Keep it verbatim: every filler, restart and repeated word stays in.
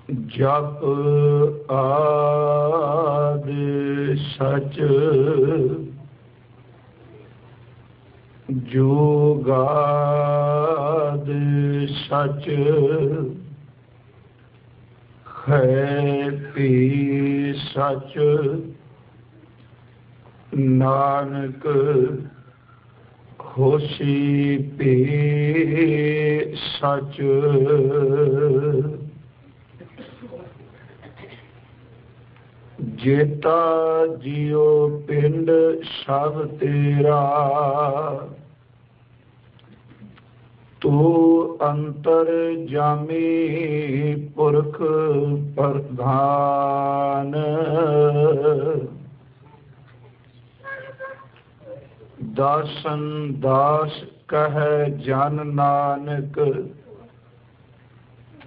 ਜਪ ਆਦਿ ਸਚ ਜੁਗਾਦਿ ਸਚ ਹੈ ਭੀ ਸਚ ਨਾਨਕ ਹੋਸੀ ਭੀ ਸਚ। ਜੇਤਾ ਜਿਉ ਪਿੰਡ ਸਭ ਤੇਰਾ ਤੂੰ ਅੰਤਰ ਜਾਮੀ ਪੁਰਖ ਪ੍ਰਧਾਨ। ਦਾਸਨ ਦਾਸ ਕਹਿ ਜਨ ਨਾਨਕ